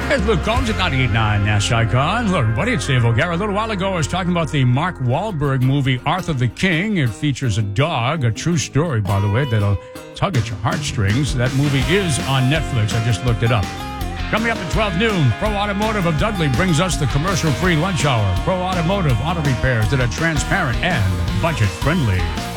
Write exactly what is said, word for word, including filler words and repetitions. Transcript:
It's Luke Combs at ninety-eight point nine Nash Icon. Hello, everybody. It's Dave O'Gara. A little while ago, I was talking about the Mark Wahlberg movie, Arthur the King. It features a dog, a true story, by the way, that'll tug at your heartstrings. That movie is on Netflix. I just looked it up. Coming up at twelve noon, Pro Automotive of Dudley brings us the commercial-free lunch hour. Pro Automotive auto repairs that are transparent and budget-friendly.